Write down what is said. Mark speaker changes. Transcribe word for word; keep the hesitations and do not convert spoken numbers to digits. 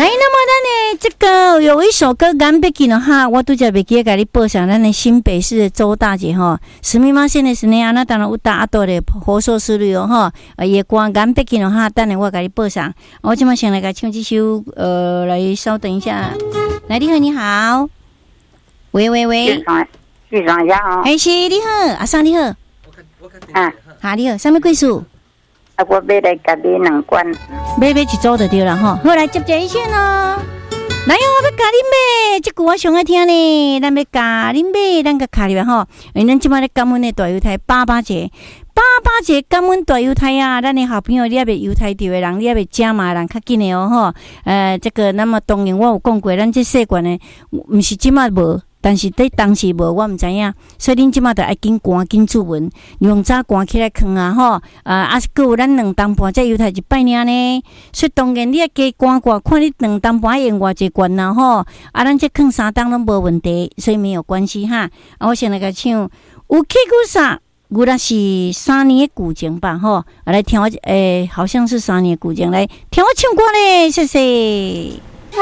Speaker 1: 来，那么咱呢，这个有一首歌，咱别记了哈，我拄则袂记甲你报上，咱的新北市的周大姐哈，すみませんですね，那当然有大阿多的放送思虑哦哈，呃，也歌咱别记了哈，等下我甲你报上，我今麦先来甲唱这首，呃，来稍等一下，来，你好，你好，喂喂喂，
Speaker 2: 市场下哦，
Speaker 1: 哎是你好，阿桑你好，
Speaker 2: 啊，
Speaker 1: 哈你好，什么贵数？
Speaker 2: 啊，我买来甲你两罐，
Speaker 1: 买买一组就对了哈。好来接接一线哦。来哦，要甲你买，这句我上爱听呢。咱要甲你买，咱个卡里边吼，因为咱即摆咧感恩的大犹太八八节，八八节感恩大犹太啊！咱的好朋友，你也袂犹太地的人，你也袂加码人较紧的哦吼。呃，这个那么当然我有讲过，咱这习惯呢，毋是即摆无。但是在当时无，我毋知影，所以恁即马着爱紧赶紧注文，用早赶起来放啊吼，啊啊，佮有咱两当半，这犹太一拜年呢，所以当然你也加赶赶，看你两当半用偌济罐啊吼，啊，咱这放三当拢无问题，所以没有关系哈。啊，我先来个唱，有起古啥？古那是三年的古情吧吼，啊来听我，诶、欸，好像是三年古情，来听我唱歌咧，谢谢。